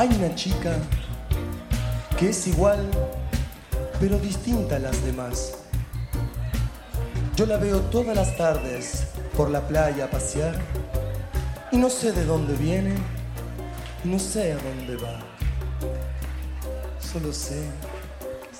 Hay una chica que es igual, pero distinta a las demás. Yo la veo todas las tardes por la playa a pasear y no sé de dónde viene, no sé a dónde va. Solo sé